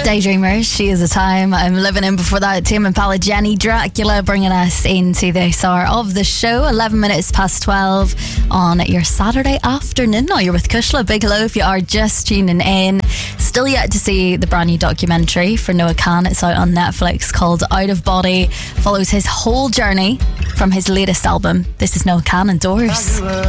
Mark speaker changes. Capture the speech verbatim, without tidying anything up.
Speaker 1: Daydreamers, She Is a Time I'm Living In. Before that, Tame Impala, Jenny Dracula, bringing us into this hour of the show. eleven minutes past twelve on your Saturday afternoon. Now you're with Kushla. Big hello if you are just tuning in. Still yet to see the brand new documentary for Noah Kahan. It's out on Netflix called Out of Body. Follows his whole journey from his latest album. This is Noah Kahan and Doors.